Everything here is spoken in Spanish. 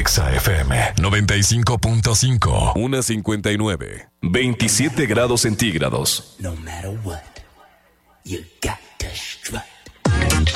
Exa FM 95.5. 1:59. 27 grados centígrados. No matter what, you got